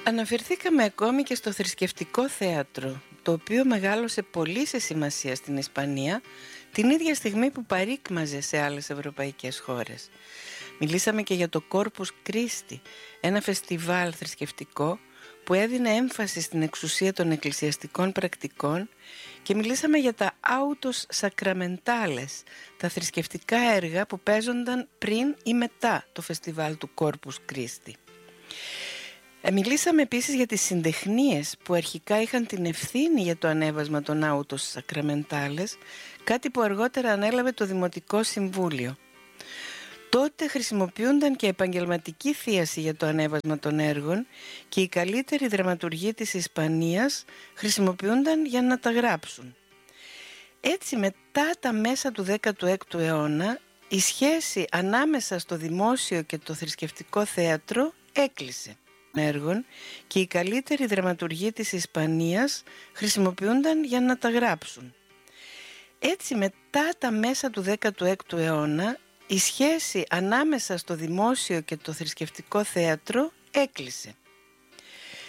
Αναφερθήκαμε ακόμη και στο θρησκευτικό θέατρο, το οποίο μεγάλωσε πολύ σε σημασία στην Ισπανία την ίδια στιγμή που παρήκμαζε σε άλλες ευρωπαϊκές χώρες. Μιλήσαμε και για το Corpus Christi, ένα φεστιβάλ θρησκευτικό που έδινε έμφαση στην εξουσία των εκκλησιαστικών πρακτικών, και μιλήσαμε για τα autos sacramentales, τα θρησκευτικά έργα που παίζονταν πριν ή μετά το φεστιβάλ του Corpus Christi. Μιλήσαμε επίσης για τις συντεχνίες που αρχικά είχαν την ευθύνη για το ανέβασμα των autos sacramentales, κάτι που αργότερα ανέλαβε το Δημοτικό Συμβούλιο. Τότε χρησιμοποιούνταν και επαγγελματική θίαση για το ανέβασμα των έργων και οι καλύτεροι δραματουργοί της Ισπανίας χρησιμοποιούνταν για να τα γράψουν. Έτσι, μετά τα μέσα του 16ου αιώνα, η σχέση ανάμεσα στο δημόσιο και το θρησκευτικό θέατρο έκλεισε έργων και οι καλύτεροι δραματουργοί της Ισπανίας χρησιμοποιούνταν για να τα γράψουν. Έτσι, μετά τα μέσα του 16ου αιώνα, η σχέση ανάμεσα στο δημόσιο και το θρησκευτικό θέατρο έκλεισε.